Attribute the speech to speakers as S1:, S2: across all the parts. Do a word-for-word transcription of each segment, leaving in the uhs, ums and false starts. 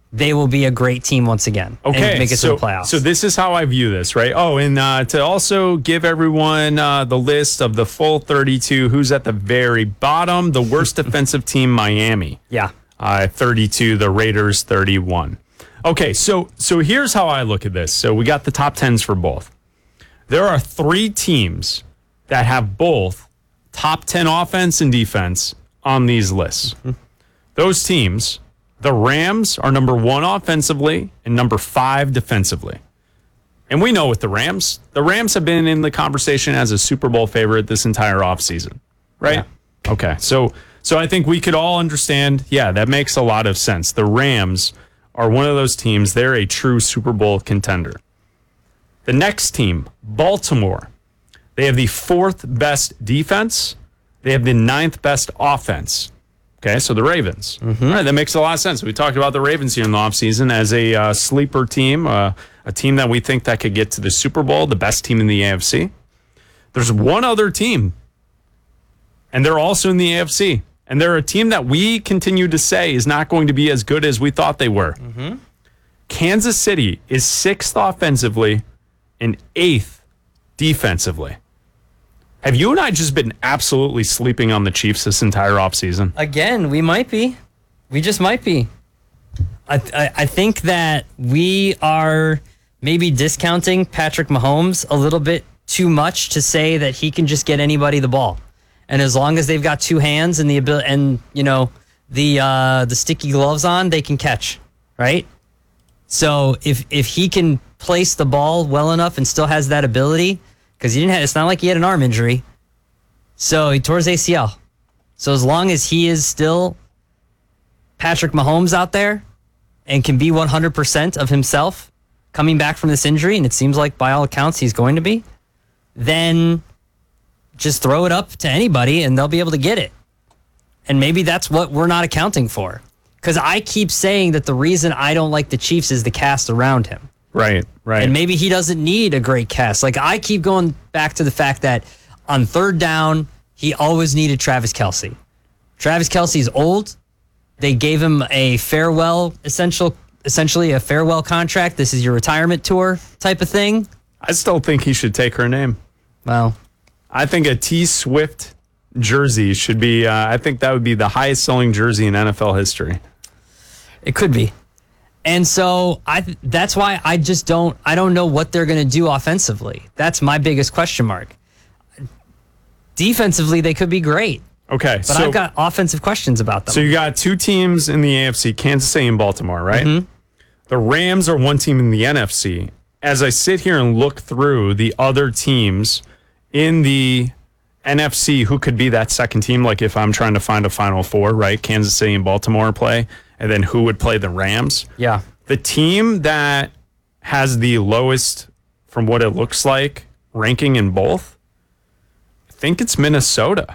S1: they will be a great team once again.
S2: Okay,
S1: and make it
S2: so,
S1: to the playoffs.
S2: So this is how I view this, right? Oh, and uh, to also give everyone uh, the list of the full thirty-two, who's at the very bottom, the worst defensive team, Miami.
S1: Yeah.
S2: Uh, thirty-two, the Raiders, thirty-one. Okay, so so here's how I look at this. So we got the top tens for both. There are three teams that have both top ten offense and defense on these lists. Mm-hmm. Those teams, the Rams are number one offensively and number five defensively. And we know with the Rams, the Rams have been in the conversation as a Super Bowl favorite this entire offseason, right? Yeah. Okay, so so I think we could all understand, yeah, that makes a lot of sense. The Rams are one of those teams. They're a true Super Bowl contender. The next team, Baltimore, they have the fourth best defense. They have the ninth best offense. Okay, so the Ravens. Mm-hmm. All right, that makes a lot of sense. We talked about the Ravens here in the offseason as a uh, sleeper team, uh, a team that we think that could get to the Super Bowl, the best team in the A F C. There's one other team, and they're also in the A F C. And they're a team that we continue to say is not going to be as good as we thought they were. Mm-hmm. Kansas City is sixth offensively and eighth defensively. Have you and I just been absolutely sleeping on the Chiefs this entire offseason?
S1: Again, we might be. We just might be. I, I I think that we are maybe discounting Patrick Mahomes a little bit too much to say that he can just get anybody the ball. And as long as they've got two hands and the ability, and you know the uh, the sticky gloves on, they can catch, right? So if if he can place the ball well enough and still has that ability. Because he didn't have, it's not like he had an arm injury. So he tore his A C L. So as long as he is still Patrick Mahomes out there and can be one hundred percent of himself coming back from this injury, and it seems like by all accounts he's going to be, then just throw it up to anybody and they'll be able to get it. And maybe that's what we're not accounting for. Because I keep saying that the reason I don't like the Chiefs is the cast around him.
S2: Right, right.
S1: And maybe he doesn't need a great cast. Like, I keep going back to the fact that on third down, he always needed Travis Kelce. Travis Kelce's old. They gave him a farewell, essential, essentially a farewell contract. This is your retirement tour type of thing.
S2: I still think he should take her name.
S1: Well,
S2: I think a T Swift jersey should be, uh, I think that would be the highest selling jersey in N F L history.
S1: It could be. And so I that's why I just don't I don't know what they're going to do offensively. That's my biggest question mark. Defensively, they could be great.
S2: Okay.
S1: But
S2: so,
S1: I've got offensive questions about them.
S2: So you got two teams in the A F C, Kansas City and Baltimore, right? Mm-hmm. The Rams are one team in the N F C. As I sit here and look through the other teams in the N F C, who could be that second team? Like if I'm trying to find a Final Four, right? Kansas City and Baltimore play. And then who would play the Rams?
S1: Yeah.
S2: The team that has the lowest, from what it looks like, ranking in both, I think it's Minnesota.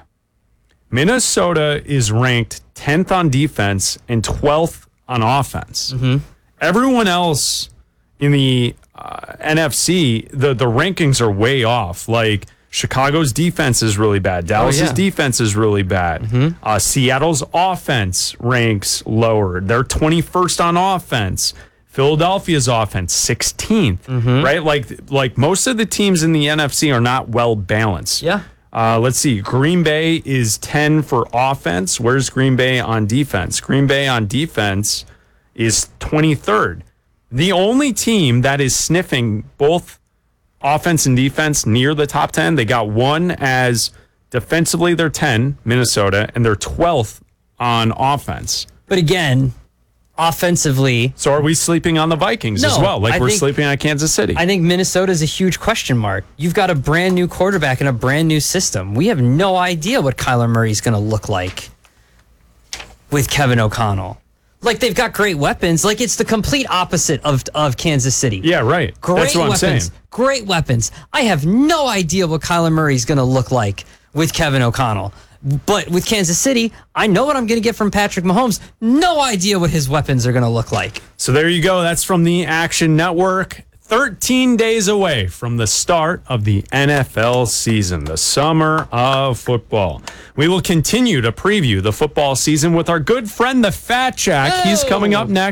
S2: Minnesota is ranked tenth on defense and twelfth on offense. Mm-hmm. Everyone else in the uh, N F C, the, the rankings are way off. Like, Chicago's defense is really bad. Dallas's oh, yeah. defense is really bad. Mm-hmm. Uh, Seattle's offense ranks lower. They're twenty-first on offense. Philadelphia's offense, sixteenth. Mm-hmm. Right? Like, like most of the teams in the N F C are not well balanced.
S1: Yeah.
S2: Uh, let's see. Green Bay is ten for offense. Where's Green Bay on defense? Green Bay on defense is twenty-third. The only team that is sniffing both offense and defense near the top ten, they got one as defensively they're ten, Minnesota, and they're twelfth on offense.
S1: But again, offensively...
S2: So are we sleeping on the Vikings
S1: no,
S2: as well? Like
S1: I
S2: we're
S1: think,
S2: sleeping on Kansas City.
S1: I think Minnesota is a huge question mark. You've got a brand new quarterback and a brand new system. We have no idea what Kyler Murray's going to look like with Kevin O'Connell. Like, they've got great weapons. Like, it's the complete opposite of of Kansas City.
S2: Yeah, right.
S1: Great
S2: That's what
S1: weapons.
S2: I'm saying.
S1: Great weapons. I have no idea what Kyler Murray's going to look like with Kevin O'Connell. But with Kansas City, I know what I'm going to get from Patrick Mahomes. No idea what his weapons are going to look like.
S2: So there you go. That's from the Action Network. thirteen days away from the start of the N F L season, the summer of football. We will continue to preview the football season with our good friend, the Fat Jack. Oh. He's coming up next.